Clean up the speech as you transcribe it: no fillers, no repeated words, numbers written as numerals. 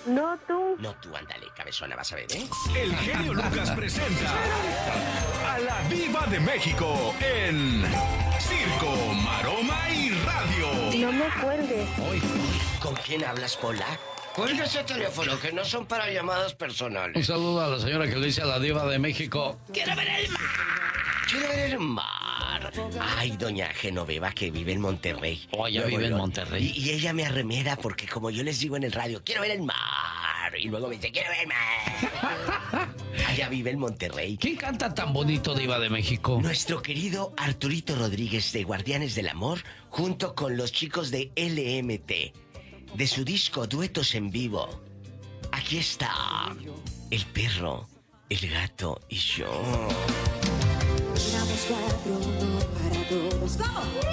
No, tú. No, tú, ándale, cabezona, vas a ver, ¿eh? El genio Lucas presenta a la Diva de México en Circo, Maroma y Radio. No me cuelgues. ¿Con quién hablas, Pola? Cuelga ese teléfono, que no son para llamadas personales. Un saludo a la señora que le dice a la Diva de México. ¡Quiero ver el mar! ¡Quiero ver el mar! Ay, doña Genoveva, que vive en Monterrey. Oh, ella vive en Monterrey. Y ella me arremeda porque como yo les digo en el radio, quiero ver el mar. Y luego me dice, quiero ver el mar. Allá vive en Monterrey. ¿Quién canta tan bonito, Diva de México? Nuestro querido Arturito Rodríguez de Guardianes del Amor, junto con los chicos de LMT, de su disco Duetos en Vivo. Aquí está el perro, el gato y yo. Éramos cuatro, uno para todos. ¡Vamos!